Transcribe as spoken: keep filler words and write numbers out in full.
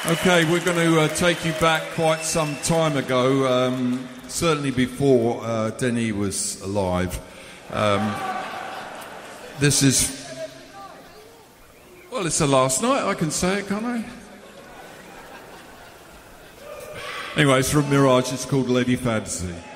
Okay, we're going to uh, take you back quite some time ago, um, certainly before uh, Denny was alive. Um, this is... Well, it's the last night, I can say it, can't I? Anyway, it's from Mirage, it's called Lady Fantasy.